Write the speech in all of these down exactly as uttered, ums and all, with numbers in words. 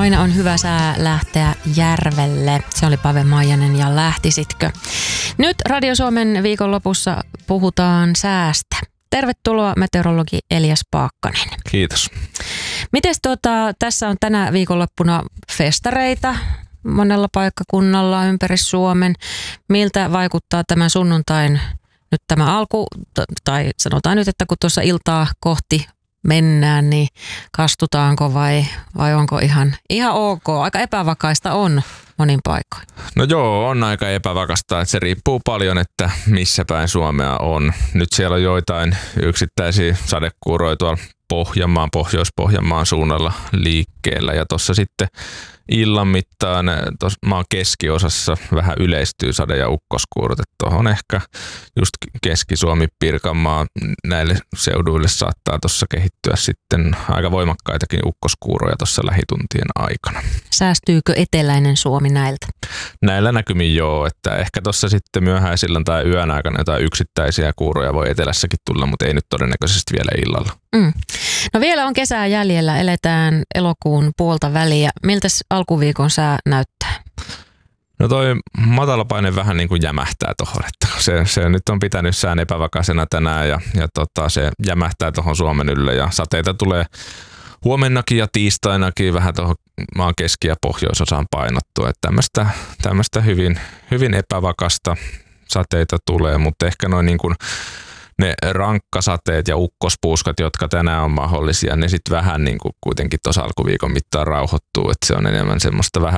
Aina on hyvä sää lähteä järvelle. Se oli Pave Maijanen ja lähtisitkö? Nyt Radio Suomen viikonlopussa puhutaan säästä. Tervetuloa meteorologi Elias Paakkanen. Kiitos. Mites tuota, tässä on tänä viikonloppuna festareita monella paikkakunnalla ympäri Suomen. Miltä vaikuttaa tämän sunnuntain nyt tämä alku, tai sanotaan nyt, että kun tuossa iltaa kohti mennään, niin kastutaanko vai, vai onko ihan, ihan ok? Aika epävakaista on monin paikoin. No joo, on aika epävakaista, että se riippuu paljon, että missä päin Suomea on. Nyt siellä on joitain yksittäisiä sadekuuroja tuolla Pohjanmaan, Pohjois-Pohjanmaan suunnalla liikkeellä ja tuossa sitten illan mittaan tuossa maan keskiosassa vähän yleistyy sade- ja ukkoskuurot. Tuohon ehkä just Keski-Suomi, Pirkanmaa, näille seuduille saattaa tuossa kehittyä sitten aika voimakkaitakin ukkoskuuroja tuossa lähituntien aikana. Säästyykö eteläinen Suomi näiltä? Näillä näkymin joo, että ehkä tuossa sitten myöhäisillan tai yön aikana jotain yksittäisiä kuuroja voi etelässäkin tulla, mutta ei nyt todennäköisesti vielä illalla. Mm. No vielä on kesää jäljellä, eletään elokuun puolta väliä. Miltäs alkuviikon sää näyttää? No toi matalapaine vähän niin kuin jämähtää tuohon, että se, se nyt on pitänyt sään epävakaisena tänään ja, ja tota, se jämähtää tuohon Suomen ylle ja sateita tulee huomennakin ja tiistainakin vähän tuohon maan keski- ja pohjoisosaan painottua. Että tämmöistä, tämmöistä hyvin, hyvin epävakasta sateita tulee, mutta ehkä noin niin kuin ne rankkasateet ja ukkospuuskat, jotka tänään on mahdollisia, ne sitten vähän niin kuin kuitenkin tuossa alkuviikon mittaan rauhoittuu, että se on enemmän semmoista vähän,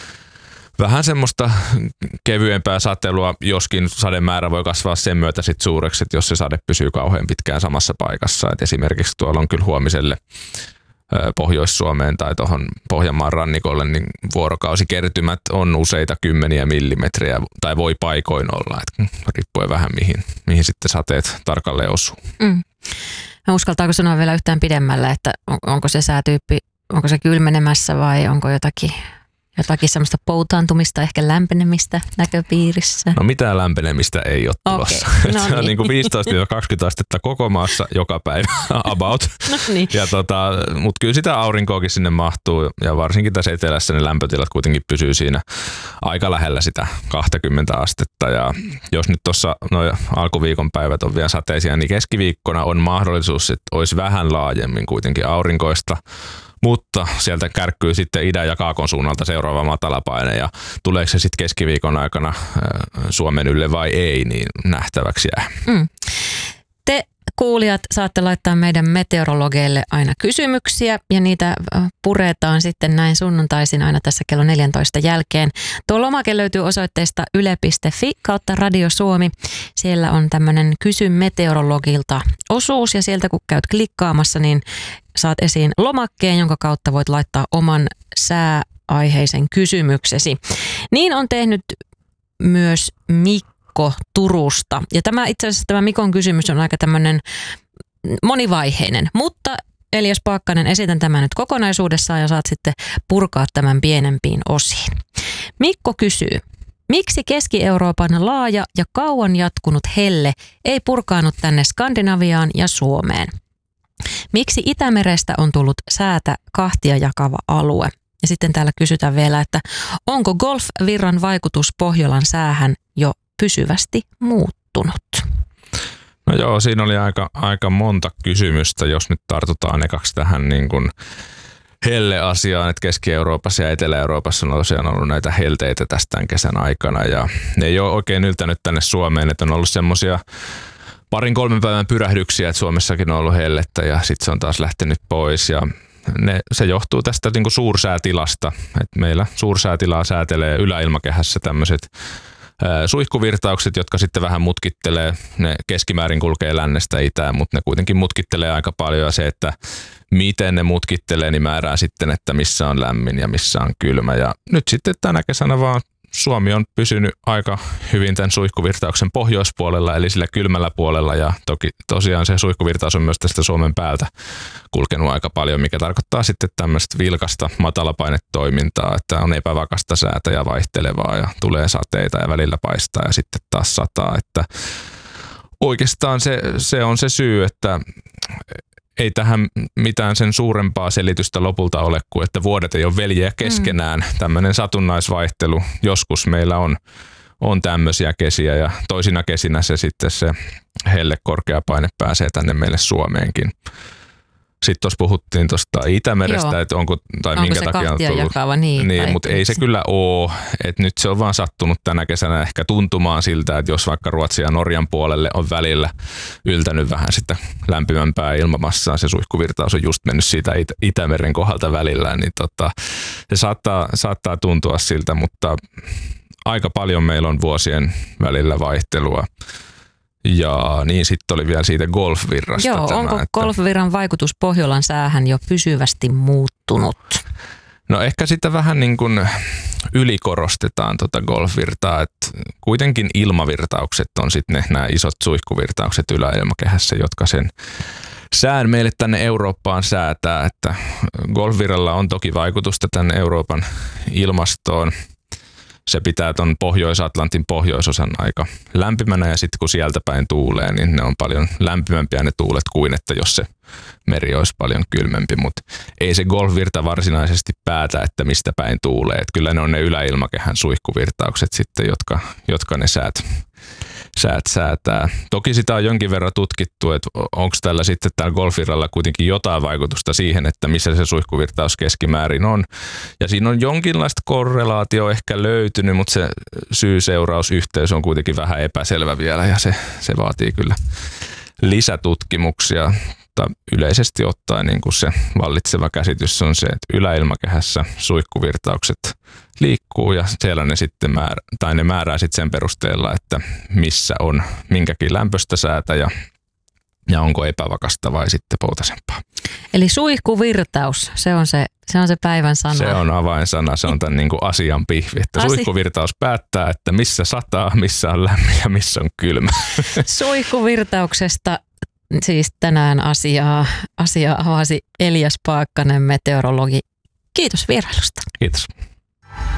vähän semmoista kevyempää satelua, joskin sademäärä voi kasvaa sen myötä sit suureksi, että jos se sade pysyy kauhean pitkään samassa paikassa. Et esimerkiksi tuolla on kyllä huomiselle Pohjois-Suomeen tai tuohon Pohjanmaan rannikolle, niin vuorokausikertymät on useita kymmeniä millimetriä tai voi paikoin olla, että riippuen vähän mihin, mihin sitten sateet tarkalleen osuu. Mm. No uskaltaako sanoa vielä yhtään pidemmällä, että on, onko se säätyyppi, onko se kylmenemässä vai onko jotakin, jotakin semmoista poutaantumista, ehkä lämpenemistä näköpiirissä? No mitään lämpenemistä ei ole tulossa. Okay, no se niin. on niin kuin viisitoista kaksikymmentä astetta koko maassa joka päivä about. No niin. Ja tota, mutta kyllä sitä aurinkoakin sinne mahtuu ja varsinkin tässä etelässä ne lämpötilat kuitenkin pysyy siinä aika lähellä sitä kaksikymmentä astetta. Ja jos nyt tuossa noin alkuviikon päivät on vielä sateisia, niin keskiviikkona on mahdollisuus, että olisi vähän laajemmin kuitenkin aurinkoista. Mutta sieltä kärkkyy sitten idän ja kaakon suunnalta seuraava matalapaine ja tuleeko se sitten keskiviikon aikana Suomen ylle vai ei, niin nähtäväksi jää. Mm. Te kuulijat saatte laittaa meidän meteorologeille aina kysymyksiä ja niitä puretaan sitten näin sunnuntaisin aina tässä kello neljäntoista jälkeen. Tuo lomake löytyy osoitteesta yle piste fi kautta Radio Suomi. Siellä on tämmöinen Kysy meteorologilta osuus ja sieltä kun käyt klikkaamassa, niin saat esiin lomakkeen, jonka kautta voit laittaa oman sääaiheisen kysymyksesi. Niin on tehnyt myös Mikko Turusta. Ja tämä itse asiassa tämä Mikon kysymys on aika tämmöinen monivaiheinen, mutta Elias Paakkanen, esitän tämän nyt kokonaisuudessaan ja saat sitten purkaa tämän pienempiin osiin. Mikko kysyy, miksi Keski-Euroopan laaja ja kauan jatkunut helle ei purkaanut tänne Skandinaviaan ja Suomeen? Miksi Itämerestä on tullut säätä kahtia jakava alue? Ja sitten täällä kysytään vielä, että onko golfvirran vaikutus Pohjolan säähän jo pysyvästi muuttunut? No joo, siinä oli aika, aika monta kysymystä, jos nyt tartutaan ekaksi tähän niin kuin helle-asiaan, että Keski-Euroopassa ja Etelä-Euroopassa on tosiaan ollut näitä helteitä tästä tämän kesän aikana ja ne ei ole oikein yltänyt tänne Suomeen, että on ollut semmoisia parin kolmen päivän pyrähdyksiä, että Suomessakin on ollut hellettä ja sitten se on taas lähtenyt pois ja ne, se johtuu tästä niin kuin suursäätilasta, että meillä suursäätilaa säätelee yläilmakehässä tämmöiset suihkuvirtaukset, jotka sitten vähän mutkittelee, ne keskimäärin kulkee lännestä itään, mutta ne kuitenkin mutkittelee aika paljon ja se, että miten ne mutkittelee, niin määrää sitten, että missä on lämmin ja missä on kylmä ja nyt sitten tänä kesänä vaan Suomi on pysynyt aika hyvin tämän suihkuvirtauksen pohjoispuolella, eli sillä kylmällä puolella, ja toki tosiaan se suihkuvirtaus on myös tästä Suomen päältä kulkenut aika paljon, mikä tarkoittaa sitten tämmöistä vilkasta matalapainetoimintaa, että on epävakasta säätä ja vaihtelevaa, ja tulee sateita ja välillä paistaa ja sitten taas sataa, että oikeastaan se, se on se syy, että ei tähän mitään sen suurempaa selitystä lopulta ole kuin, että vuodet ei ole veljiä keskenään. Mm. Tämmöinen satunnaisvaihtelu. Joskus meillä on, on tämmöisiä kesiä ja toisina kesinä se sitten se helle korkea paine pääsee tänne meille Suomeenkin. Sitten tuossa puhuttiin tuosta Itämerestä, Joo. että onko, tai onko minkä se takia on tullut. Jakava, niin, niin mutta ei se kyllä ole. Et nyt se on vaan sattunut tänä kesänä ehkä tuntumaan siltä, että jos vaikka Ruotsin ja Norjan puolelle on välillä yltänyt vähän sitä lämpimämpää ilmamassaa, se suihkuvirtaus on just mennyt siitä It- Itämeren kohdalta välillä, niin tota, se saattaa, saattaa tuntua siltä, mutta aika paljon meillä on vuosien välillä vaihtelua. Ja niin sitten oli vielä siitä golfvirrasta. Joo, tämä, onko että golfvirran vaikutus Pohjolan säähän jo pysyvästi muuttunut? No ehkä sitä vähän niin kuin ylikorostetaan tuota golfvirtaa, että kuitenkin ilmavirtaukset on sitten ne nämä isot suihkuvirtaukset yläilmakehässä, jotka sen sään meille tänne Eurooppaan säätää, että golfvirralla on toki vaikutusta tänne Euroopan ilmastoon. Se pitää ton Pohjois-Atlantin pohjoisosan aika lämpimänä ja sitten kun sieltä päin tuulee, niin ne on paljon lämpimämpiä ne tuulet kuin että jos se meri olisi paljon kylmempi, mutta ei se golfvirta varsinaisesti päätä, että mistä päin tuulee. Et kyllä ne on ne yläilmakehän suihkuvirtaukset sitten, jotka, jotka ne säät, säät säätää. Toki sitä on jonkin verran tutkittu, että onko tällä sitten tällä golfvirralla kuitenkin jotain vaikutusta siihen, että missä se suihkuvirtaus keskimäärin on. Ja siinä on jonkinlaista korrelaatio ehkä löytynyt, mutta se syy-seurausyhteys on kuitenkin vähän epäselvä vielä ja se, se vaatii kyllä lisätutkimuksia. Yleisesti ottaen niin kuin se vallitseva käsitys on se, että yläilmakehässä suihkuvirtaukset liikkuu ja siellä ne sitten määrä, tai ne määrää sitten sen perusteella, että missä on minkäkin lämpöistä säätä ja, ja onko epävakasta vai sitten poutasempaa. Eli suihkuvirtaus, se on se, se, on se päivän sana. Se on avainsana, se on tämän niin kuin asian pihvi, että Asi- suihkuvirtaus päättää, että missä sataa, missä on lämmin ja missä on kylmä. Suihkuvirtauksesta siis tänään asiaa, asiaa avasi Elias Paakkanen, meteorologi. Kiitos vierailusta. Kiitos.